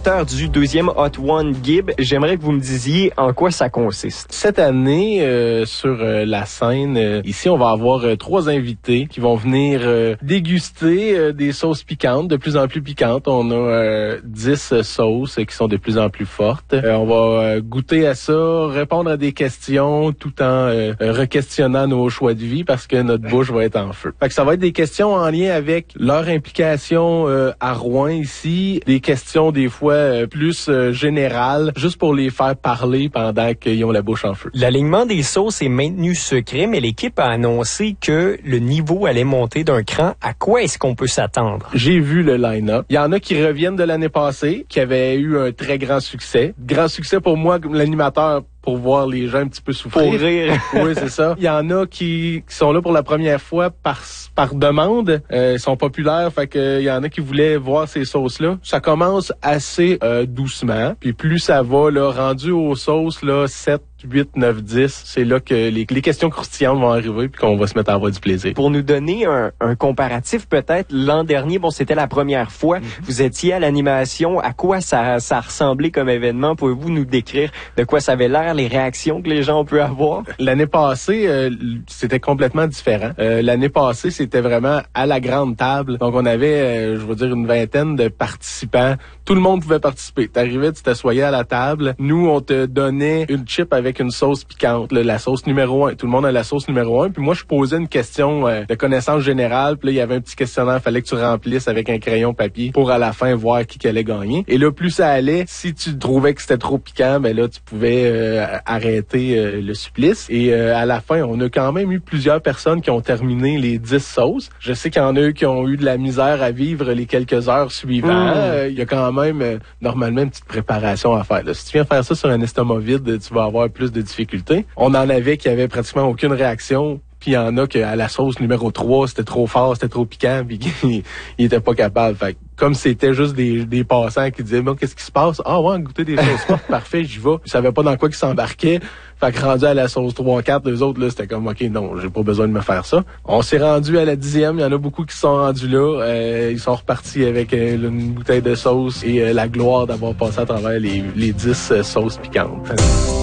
créateur du deuxième Hot One Gib. J'aimerais que vous me disiez en quoi ça consiste. Cette année, sur la scène, ici, on va avoir 3 invités qui vont venir déguster des sauces piquantes, de plus en plus piquantes. On a 10 sauces qui sont de plus en plus fortes. On va goûter à ça, répondre à des questions tout en re-questionnant nos choix de vie parce que notre bouche va être en feu. Fait que ça va être des questions en lien avec leur implication à Rouen ici, des questions des fois plus générales, juste pour les faire parler pendant qu'ils ont la bouche en feu. L'alignement des sauces est maintenu secret, mais l'équipe a annoncé que le niveau allait monter d'un cran. À quoi est-ce qu'on peut s'attendre? J'ai vu le line-up. Il y en a qui reviennent de l'année passée, qui avaient eu un très grand succès. Grand succès pour moi, comme l'animateur, pour voir les gens un petit peu souffrir. Pour rire. Oui, c'est ça. Il y en a qui sont là pour la première fois par demande. Ils sont populaires, fait que il y en a qui voulaient voir ces sauces-là. Ça commence assez doucement, puis plus ça va, là, rendu aux sauces, là, 7, 8, 9, 10, c'est là que les questions croustillantes vont arriver puis qu'on va se mettre à avoir du plaisir. Pour nous donner un comparatif, peut-être, l'an dernier, bon, c'était la première fois, vous étiez à l'animation. À quoi ça ressemblait comme événement? Pouvez-vous nous décrire de quoi ça avait l'air, les réactions que les gens ont pu avoir? L'année passée, c'était complètement différent. L'année passée, c'était vraiment à la grande table. Donc, on avait, je veux dire, une vingtaine de participants. Tout le monde pouvait participer. T'arrivais, tu t'assoyais à la table. Nous, on te donnait une chip avec une sauce piquante, là, la sauce numéro 1. Tout le monde a la sauce numéro 1. Puis moi, je posais une question de connaissance générale. Puis là, il y avait un petit questionnaire. Fallait que tu remplisses avec un crayon papier pour à la fin voir qui allait gagner. Et là, plus ça allait, si tu trouvais que c'était trop piquant, ben là, tu pouvais arrêter le supplice. Et à la fin, on a quand même eu plusieurs personnes qui ont terminé les 10 sauces. Je sais qu'il y en a eu qui ont eu de la misère à vivre les quelques heures suivantes. Il y a quand même, normalement, une petite préparation à faire. Là, si tu viens faire ça sur un estomac vide, tu vas avoir plus de difficultés. On en avait qui avaient pratiquement aucune réaction. Puis il y en a que à la sauce numéro 3, c'était trop fort, c'était trop piquant, puis ils étaient pas capables. Fait que, comme c'était juste des passants qui disaient, bon, qu'est-ce qui se passe? Ah ouais, goûter des sauces fortes, parfait, j'y vais. Ils savaient pas dans quoi ils s'embarquaient. Fait que rendu à la sauce 3-4, eux autres, là, c'était comme, OK, non, j'ai pas besoin de me faire ça. On s'est rendu à la 10e, il y en a beaucoup qui sont rendus là. Ils sont repartis avec une bouteille de sauce et la gloire d'avoir passé à travers les 10 sauces piquantes.